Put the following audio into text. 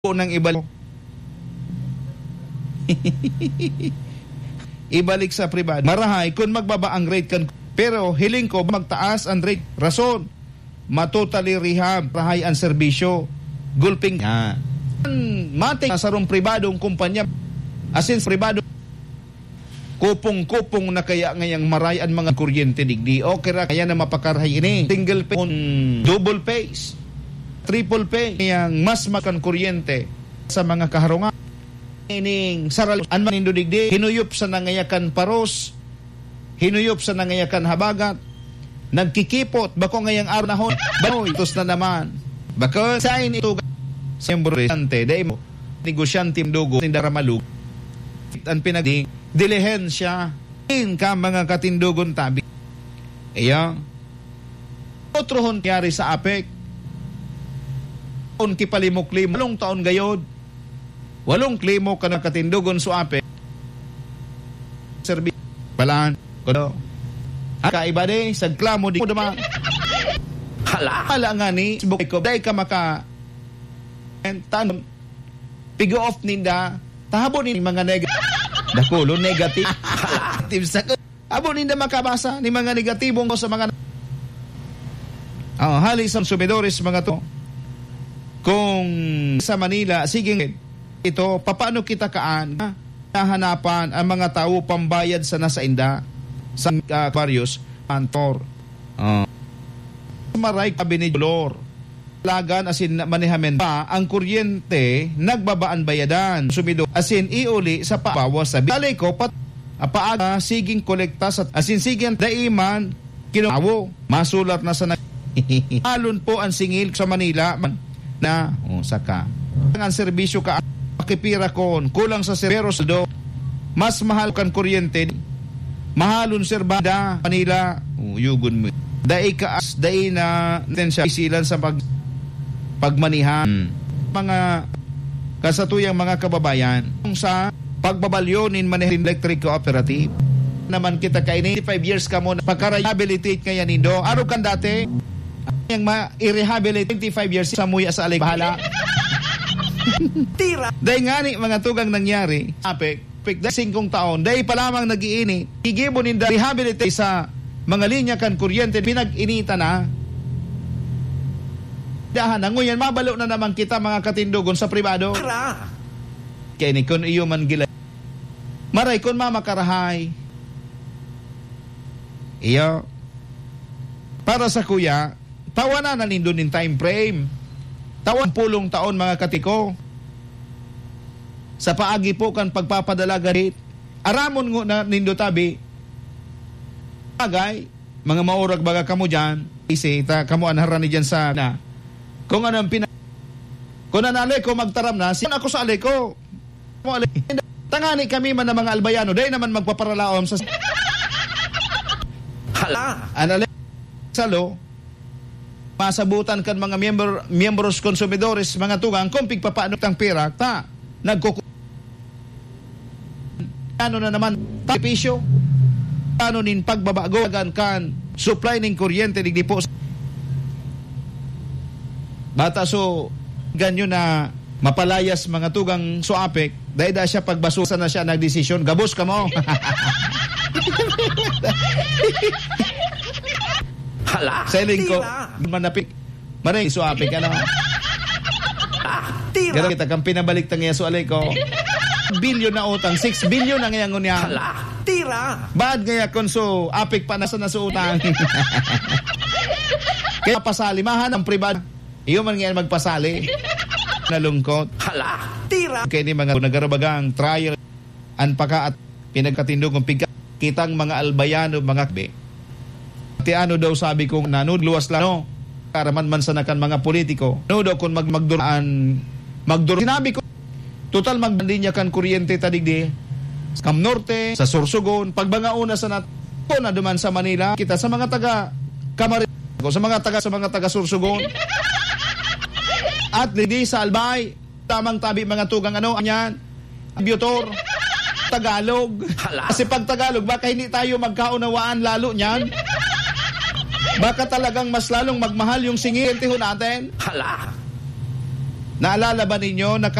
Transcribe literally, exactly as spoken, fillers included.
nang ibalik. Ibalik sa pribado. Marahay kung magbaba ang rate kan, pero hiling ko magtaas ang rate. Rason, matotally rehab, rahay ang serbisyo. Gulping nga. Mating sa rong pribadong kumpanya. Asin pribado. Kupong-kupong na kaya ngayang maray ang mga kuryente digdi. O kaya kaya na mapakarahay ini. Single pay, double pays, triple pay. Ngayang mas makan kuryente sa mga kaharungan. Ining saral an manindo digdi. Hinuyop sa nangayakan paros. Hinuyop sa nangayakan habagat. Nagkikipot. Bako ngayang araw na hon. Bako itos na naman. Bako sa ini ito. Sembrante. Dahil mo. Negosyante mdugo. Nindaramalug. Ang pinagding. Dilihensya in ka mga katindugon tabi. Iya. Otro hon kiyari sa apek. On kipalimok-limok. Walong taon gayod. Walong klimo ka na katindugon sa apek. Serbi. Balaan. Kuno. Kaiba de. Sagklamo di mo dama. Hala. Hala nga ni. Bukay ko. Dahil ka maka. Tanong. Pigo off ninda. Tahabo ni mga negative. Dakulo, negative. Abo ninda makabasa ni mga negatibong sa mga oh, halis ang sumidores mga to. Kung sa Manila, sige ito, paano kita kaan nahanapan ang mga tao pambayad sa nasa inda sa uh, various antor. Oh. Maray kabi ni Dolor. Lagan asin manehamen pa ang kuryente nagbabaan bayadan sumido asin iuli sa pabawas sa bilay ko pat apaaga siging kolekta sa asin siging daiman kinawo masulat na sa alon po ang singil sa Manila na oh, saka ang serbisyo ka makipira kon kulang sa serberos do mas mahal kan kuryente mahalon serbada Manila oh, yugon mo dai kaas dai na tensya isilan sa pag pagmanihan hmm. mga kasatuyang mga kababayan kung sa pagbabalyonin manehin electric cooperative naman kita kay ninety-five years ka mo pagka-rehabilitate kaya nindo araw kan dati yung ma-rehabilitate twenty-five years sa muya sa alay bahala tira dahil nga ni mga tugang nangyari apek pek dahil singkong taon dahil pa lamang nag-iini igibo ninda rehabilitate sa mga linya kan kuryente pinag-inita na dahan ang nguyan, mabalo na naman kita mga katindugon sa pribado. Kara! Kaya ni kun iyo man gila. Maray kun mamakarahay. Iyo. Para sa kuya, tawanan na nindo nin time frame. Tawan pulong taon mga katiko. Sa paagi po kan pagpapadala garit. Aramon ngo na nindo tabi. Bagay, mga maurag baga kamo dyan. Isi, ta, kamo anharan ni dyan sa na. Kung anong pina... Kung nanalay ko magtaram na, siya ako sa alay ko. Tangani kami man ng mga albayano, dahil naman magpaparalaom sa... Hala! Analay salo, masabutan kan mga member, membros konsumidores, mga tugang, kung pigpapaano tang pira, ta, nagkuku... Ano na naman, tapisyo? Ano nin pagbabago, kan, supply ning kuryente, digdi po bata so ganyo na mapalayas mga tugang suapek dahil da siya pagbasusan na siya nagdesisyon gabos ka mo hala selling ko manapik maray suapek ano tira kita kang pinabalik tangiya so alay ko bilyon na utang six billion na ngayon niya hala tira bad ngaya konso apik pa nasa nasa utang kaya pasalimahan ang pribado. Iyo man ngayon magpasali. Nalungkot. Hala, tira. Kaya ni mga nagarabagang trial an paka at pinagkatindog ng pigka kitang mga albayano, mga kbe. Ti ano daw sabi kong nanud luwas lang no. Karaman man sa nakan mga politiko. No daw kung mag magduraan magdur sinabi ko total magbandinya kan kuryente tadigdi Cam Norte, sa Sorsogon, pagbangauna sa nat ko na duman sa Manila, kita sa mga taga Camarines, sa mga taga sa mga taga Sorsogon. At hindi sa Albay, tamang tabi mga tugang ano, anyan, Biotor, Tagalog. Kasi pag Tagalog, baka hindi tayo magkaunawaan lalo niyan. Baka talagang mas lalong magmahal yung singil tiho natin. Hala. Naalala ba ninyo na